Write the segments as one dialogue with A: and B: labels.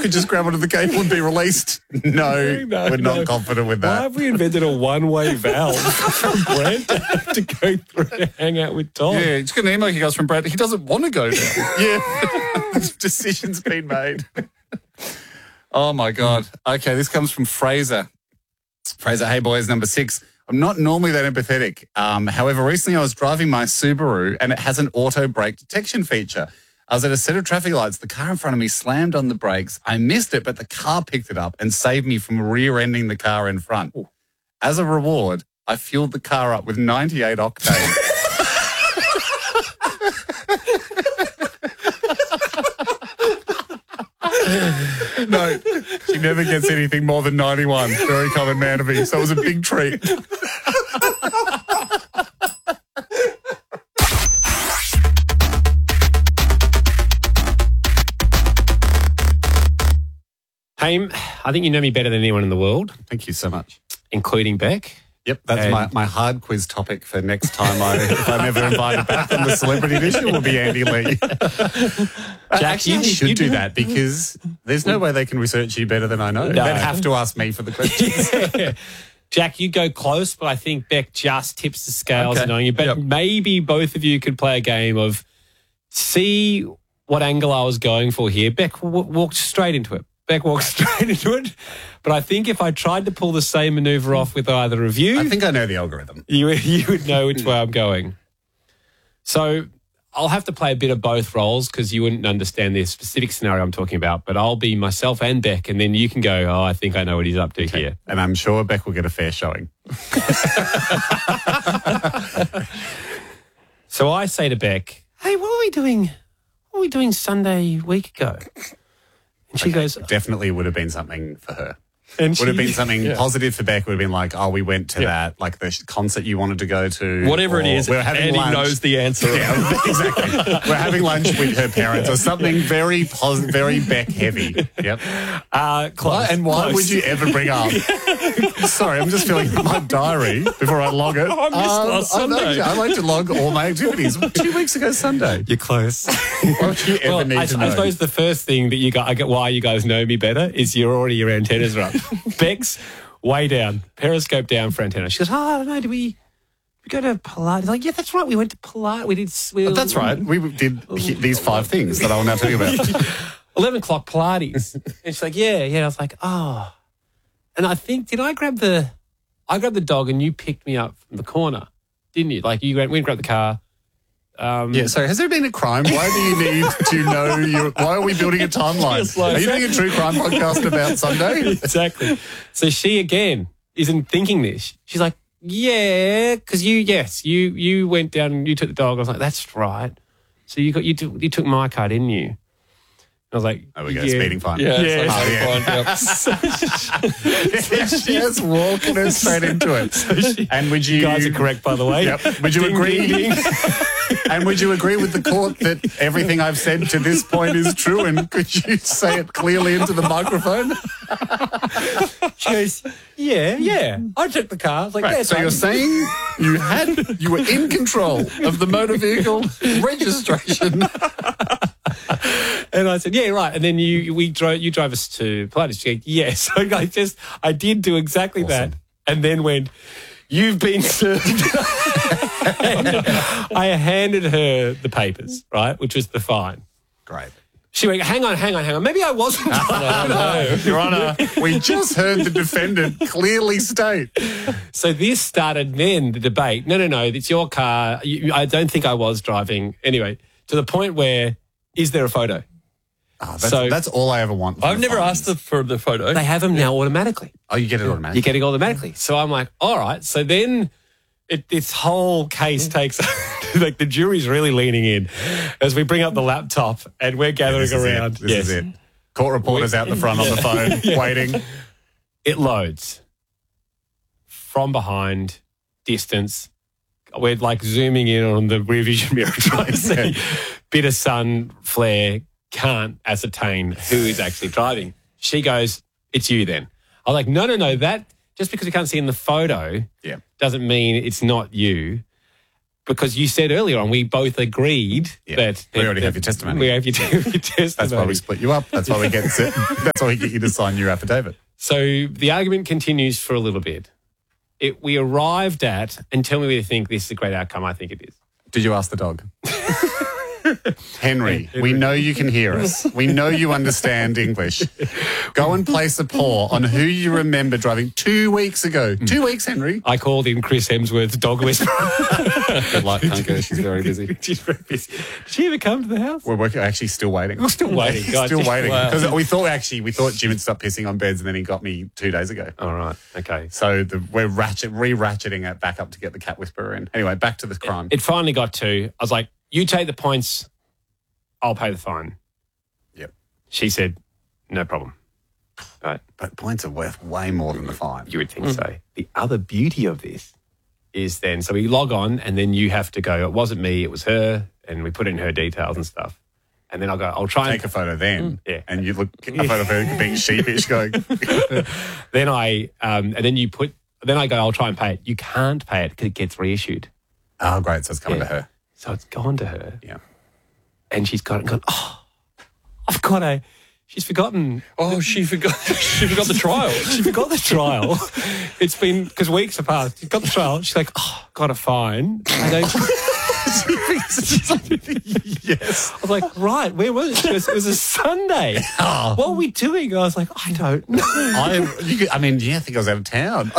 A: could just grab onto the cable and be released. No, we're not confident with that.
B: Why have we invented a one-way valve from Brent to go through and hang out with Tom?
C: Yeah, it's got an email he goes from Brent. He doesn't want to go down.
A: Yeah. Decision's been made.
C: Oh, my God. Okay, this comes from Fraser. Fraser, hey, boys, number 6. I'm not normally that empathetic. However, recently I was driving my Subaru and it has an auto brake detection feature. I was at a set of traffic lights. The car in front of me slammed on the brakes. I missed it, but the car picked it up and saved me from rear-ending the car in front. Ooh. As a reward, I fueled the car up with 98 octane. No, she never gets anything more than 91. Very common man to be. So it was a big treat.
B: Haim, I think you know me better than anyone in the world,
A: Thank you so much.
B: including Beck.
A: Yep, that's my hard quiz topic for next time if I'm ever invited back on the Celebrity Edition will be Andy Lee.
B: Jack,
A: you
B: you
A: should do
B: do-
A: that because there's no way they can research you better than I know.
B: No.
A: They'd have to ask me for the questions.
B: Jack, you go close, but I think Beck just tips the scales
C: Okay.
B: in knowing you. But
C: Yep.
B: maybe both of you could play a game of see what angle I was going for here. Beck walked straight into it. Beck walked straight into it. But I think if I tried to pull the same manoeuvre off with either of you,
A: I think I know the algorithm.
B: you would know which way I'm going. So I'll have to play a bit of both roles because you wouldn't understand the specific scenario I'm talking about. But I'll be myself and Beck, and then you can go, oh, I think I know what he's up to here.
A: And I'm sure Beck will get a fair showing.
B: So I say to Beck, hey, what were we doing? What were we doing Sunday week ago? And she goes,
A: Definitely would have been something for her.
B: and
A: Would have
B: she-
A: been something positive for Beck. Would have been like, oh, we went to that, like the concert you wanted to go to.
C: Whatever it
A: or
C: is,
A: we're having
C: Andy
A: lunch.
C: knows the answer.
A: Yeah, exactly. We're having lunch with her parents or something very very Beck heavy. Yep.
B: close.
A: And why
B: close.
A: would you ever bring up? Sorry, I'm just filling my diary before I log it.
C: I missed last Sunday.
A: I like to log all my activities. 2 weeks ago Sunday.
B: You're close.
A: What would you ever
B: Well,
A: need
B: I
A: to know?
B: suppose the first thing that I get why you guys know me better is your antennas are up. Beck's way down, periscope down for antenna. She goes, oh, I don't know, did we go to Pilates? Like, yeah, that's right, we went to Pilates.
A: That's right. We did these 5 things that I will now tell you about.
B: 11 o'clock Pilates. And she's like, yeah. I was like, oh. And I think, I grabbed the dog and you picked me up from the corner, didn't you? Like, you went and grabbed the car.
A: Yeah, so has there been a crime? Why do you need to know why are we building a timeline? Are you doing a true crime podcast about Sunday?
B: Exactly. So she, again, isn't thinking this. She's like, yeah, because you went down and you took the dog. I was like, that's right. So you took my car, didn't you? I was like,
A: Oh, we go,
B: yeah.
A: speeding fine.
C: Yeah,
B: Yeah.
C: it's like fine, yep.
A: Just walking us straight into it. And would you...
B: You guys are correct, by the way.
A: Yep. Would you
B: Ding,
A: agree?
B: ding, ding.
A: And would you agree with the court that everything I've said to this point is true? And could you say it clearly into the microphone?
B: She goes, yeah. I took the car. I was like,
A: Right,
B: yeah,
A: so you're saying you were in control of the motor vehicle registration.
B: And I said, yeah, right. And then you drove us to Pilates. She goes, yeah. So I did do exactly that. And then went, you've been served. I handed her the papers, right, which was the fine.
A: Great.
B: She went, hang on. Maybe I wasn't.
A: No, Your Honour, we just heard the defendant clearly state.
B: So this started then the debate. No, it's your car. I don't think I was driving. Anyway, to the point where, is there a photo?
A: Oh,
B: So-
A: that's all I ever want. from
C: I've
A: the
C: never
A: fines.
C: asked for the photo.
B: They have them now automatically.
A: Oh, you get it automatically.
B: You're getting automatically. So I'm like, all right. So then this whole case takes, like the jury's really leaning in as we bring up the laptop and we're gathering
A: This is it.
B: around.
A: This is it. Court reporters out the front on the phone, waiting.
B: It loads from behind, distance. We're like zooming in on the rear vision mirror trying to see bit of sun flare, can't ascertain who is actually driving. She goes, it's you then. I was like, no, that just because we can't see in the photo
A: Yeah.
B: doesn't mean it's not you. because you said earlier on, we both agreed that
C: we already have your testimony.
B: We have your testimony.
C: That's why we split you up. That's why we get you to sign your affidavit.
B: So the argument continues for a little bit. We arrived at, and tell me whether you think this is a great outcome. I think it is.
C: Did you ask the dog? Henry, we know you can hear us. We know you understand English. Go and place a paw on who you remember driving 2 weeks ago. 2 weeks, Henry.
B: I called in Chris Hemsworth's dog whisperer.
C: Good luck, Hunker. She's very busy.
B: She's very busy. Did she ever come to the house?
C: We're actually still waiting.
B: We're still waiting.
C: Still waiting. Because we thought Jim had stopped pissing on beds and then he got me 2 days ago.
B: All right. Okay.
C: So we're re-ratcheting it back up to get the cat whisperer in. Anyway, back to the crime.
B: It finally got to, I was like, you take the points, I'll pay the fine.
C: Yep.
B: She said, no problem. Right.
C: But points are worth way more than the fine.
B: You would think so. The other beauty of this is then, so we log on and then you have to go, it wasn't me, it was her, and we put in her details and stuff. And then I'll try and
C: take a photo then.
B: Yeah.
C: And you look a photo of her being sheepish going.
B: Then I go, I'll try and pay it. You can't pay it because it gets reissued.
C: Oh, great. So it's coming to her.
B: So it's gone to her.
C: Yeah.
B: And she's gone, she's forgotten.
D: Oh, she forgot the trial.
B: She forgot the trial. It's been, because weeks have passed. She's got the trial. She's like, got a fine. Yes. I was like, right, where was it? She goes, it was a Sunday. Oh. What are we doing? I was like, I don't know.
C: I think I was out of town.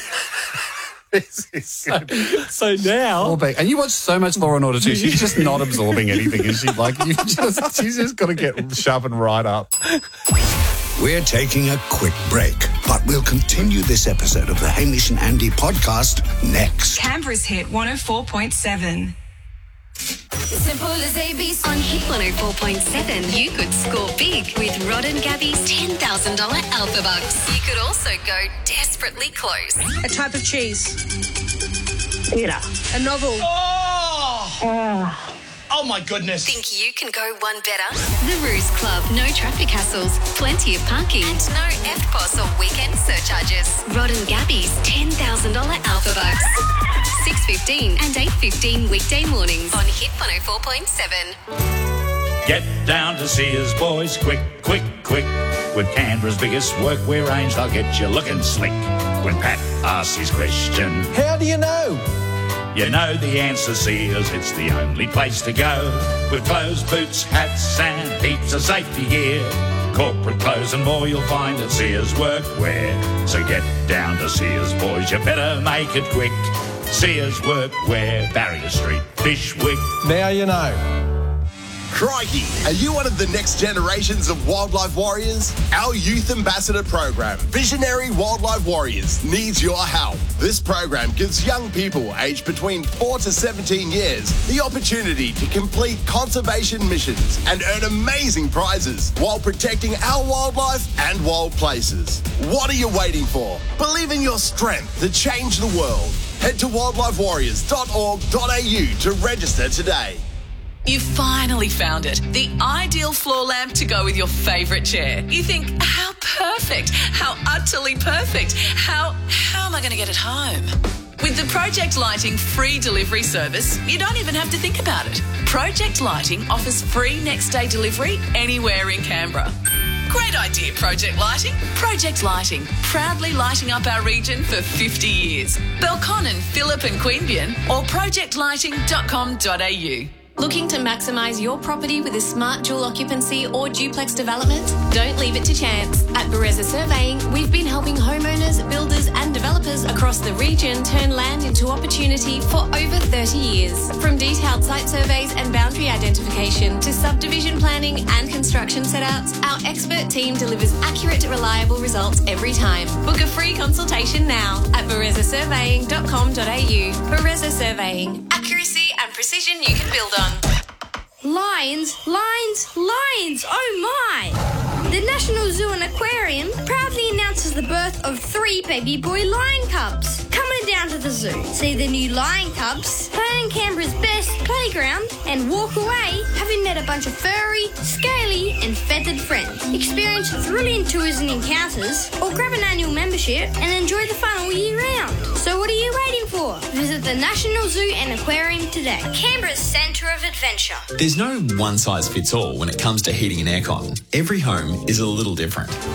B: So now,
C: and you watch so much Law and Order too. She's just not absorbing anything, is she? Like she's just got to get sharpened right up.
E: We're taking a quick break, but we'll continue this episode of the Hamish and Andy podcast next.
F: Canberra's Hit 104.7.
G: Simple as ABC. On Hit 104.7, you could score big with Rod and Gabby's $10,000 Alpha Bucks. You could also go desperately close.
F: A type of cheese.
H: Theatre.
F: A novel.
H: Oh my goodness.
G: Think you can go one better? The Ruse Club. No traffic hassles, plenty of parking, and no FPOS or weekend surcharges. Rod and Gabby's $10,000 Alpha Bucks. 6:15 and 8:15 weekday mornings on Hit 104.7.
I: Get down to Sears, boys, quick, quick, quick. With Canberra's biggest workwear range, they'll get you looking slick. When Pat asks his question,
D: How do you know?
I: you know the answer, Sears, it's the only place to go. With clothes, boots, hats and heaps of safety gear. Corporate clothes and more you'll find at Sears Workwear. So get down to Sears, boys, you better make it quick. Sears Workwear, Barrier Street, Fishwick.
D: Now you know.
J: Crikey, are you one of the next generations of wildlife warriors? Our youth ambassador program, Visionary Wildlife Warriors, needs your help. This program gives young people aged between 4 to 17 years the opportunity to complete conservation missions and earn amazing prizes while protecting our wildlife and wild places. What are you waiting for? Believe in your strength to change the world. Head to wildlifewarriors.org.au to register today.
K: You finally found it. The ideal floor lamp to go with your favourite chair. You think, how perfect, how utterly perfect, how am I going to get it home? With the Project Lighting free delivery service, you don't even have to think about it. Project Lighting offers free next day delivery anywhere in Canberra. Great idea, Project Lighting. Project Lighting, proudly lighting up our region for 50 years. Belconnen, Phillip and Queanbeyan or projectlighting.com.au.
G: Looking to maximise your property with a smart dual occupancy or duplex development? Don't leave it to chance. At Bereza Surveying, we've been helping homeowners, builders and developers across the region turn land into opportunity for over 30 years. From detailed site surveys and boundary identification to subdivision planning and construction setouts, our expert team delivers accurate, reliable results every time. Book a free consultation now at berezasurveying.com.au. Bereza Surveying. Accuracy and precision you can build on.
L: Lions, oh my! The National Zoo and Aquarium proudly announces the birth of 3 baby boy lion cubs. Coming down to the zoo, see the new lion cubs, play play in Canberra's best playground and walk away having met a bunch of furry, scaly and feathered friends. Experience thrilling tours and encounters, or grab an annual membership and enjoy the fun all year round. So what are you waiting for? Visit the National Zoo and Aquarium today. Canberra's centre of adventure.
M: There's no one-size-fits-all when it comes to heating and aircon. Every home is a little different.